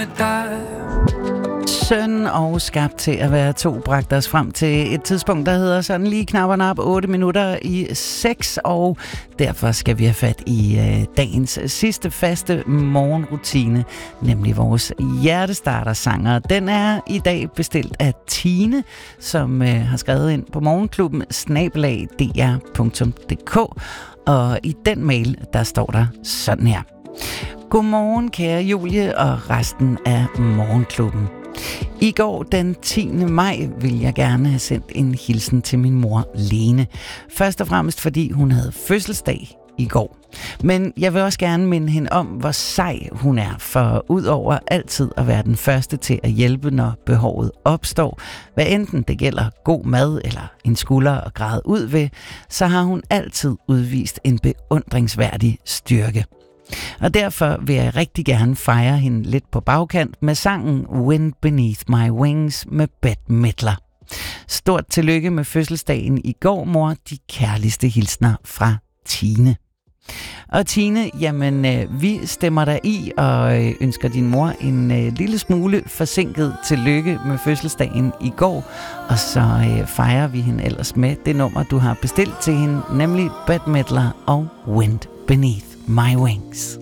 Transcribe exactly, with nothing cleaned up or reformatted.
Søn og skabt til at være to bragte os frem til et tidspunkt, der hedder sådan lige knapperne op otte minutter i seks, og derfor skal vi have fat i øh, dagens sidste faste morgenrutine, nemlig vores hjertestartersanger. Den er i dag bestilt af Tine, som øh, har skrevet ind på morgenklubben snabel-a d r punktum d k, og i den mail, der står der sådan her. Godmorgen, kære Julie og resten af morgenklubben. I går den tiende maj ville jeg gerne have sendt en hilsen til min mor Lene. Først og fremmest fordi hun havde fødselsdag i går. Men jeg vil også gerne minde hende om, hvor sej hun er, for udover altid at være den første til at hjælpe, når behovet opstår, hvad enten det gælder god mad eller en skulder at græde ud ved, så har hun altid udvist en beundringsværdig styrke. Og derfor vil jeg rigtig gerne fejre hende lidt på bagkant med sangen Wind Beneath My Wings med Bette Midler. Stort tillykke med fødselsdagen i går, mor. De kærligste hilsner fra Tine. Og Tine, jamen øh, vi stemmer dig i og øh, ønsker din mor en øh, lille smule forsinket tillykke med fødselsdagen i går. Og så øh, fejrer vi hende ellers med det nummer, du har bestilt til hende, nemlig Bette Midler og Wind Beneath My Wings.